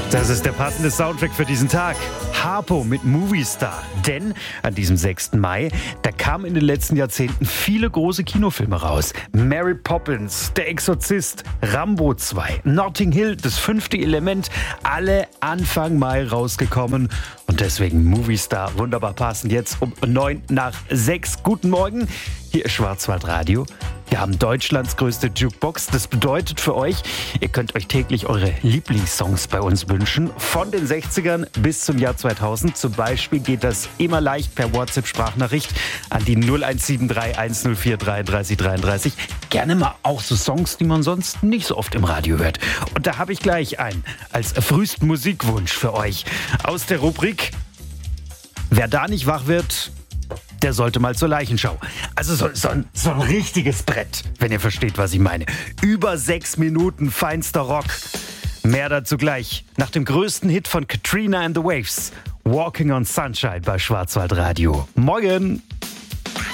Das ist der passende Soundtrack für diesen Tag. Harpo mit Movie Star. Denn an diesem 6. Mai, da kamen in den letzten Jahrzehnten viele große Kinofilme raus. Mary Poppins, Der Exorzist, Rambo 2, Notting Hill, Das 5. Element, alle Anfang Mai rausgekommen. Und deswegen Movie Star wunderbar passend jetzt um 5:09. Guten Morgen, hier ist Schwarzwaldradio. Wir haben Deutschlands größte Jukebox. Das bedeutet für euch, ihr könnt euch täglich eure Lieblingssongs bei uns wünschen. Von den 60ern bis zum Jahr 2000. Zum Beispiel geht das immer leicht per WhatsApp-Sprachnachricht an die 0173 104 33 33. Gerne mal auch so Songs, die man sonst nicht so oft im Radio hört. Und da habe ich gleich einen als frühesten Musikwunsch für euch aus der Rubrik Wer da nicht wach wird, der sollte mal zur Leichenschau. Also so ein richtiges Brett, wenn ihr versteht, was ich meine. Über 6 Minuten feinster Rock. Mehr dazu gleich. Nach dem größten Hit von Katrina and the Waves. Walking on Sunshine bei Schwarzwaldradio. Morgen!